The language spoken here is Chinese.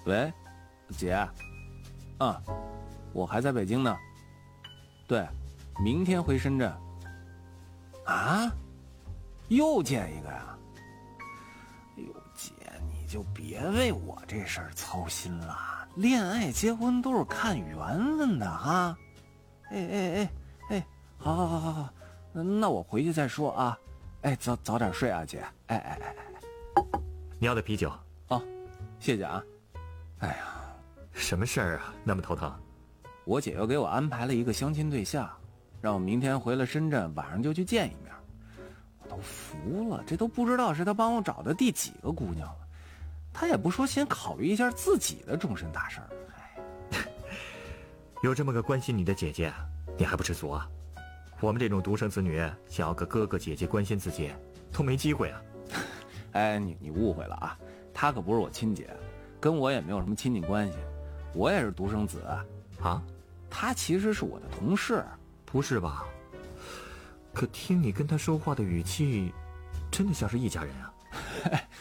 喂，姐，我还在北京呢。对，明天回深圳。啊？又见一个呀？哎呦，姐，你就别为我这事儿操心了。恋爱结婚都是看缘分的哈。哎，好，那我回去再说啊。哎，早点睡啊，姐。哎， 你要的啤酒。 哦，谢谢啊。哎呀， 什么事儿啊，那么头疼？ 我姐又给我安排了一个相亲对象，让我明天回了深圳，晚上就去见一面。我都服了，这都不知道是她帮我找的第几个姑娘了。她也不说先考虑一下自己的终身大事儿。 有这么个关心你的姐姐，你还不知足啊？我们这种独生子女想要个哥哥姐姐关心自己，都没机会啊。 哎，你误会了啊，她可不是我亲姐，跟我也没有什么亲戚关系，我也是独生子啊。 她其实是我的同事。 不是吧？可听你跟她说话的语气，真的像是一家人啊。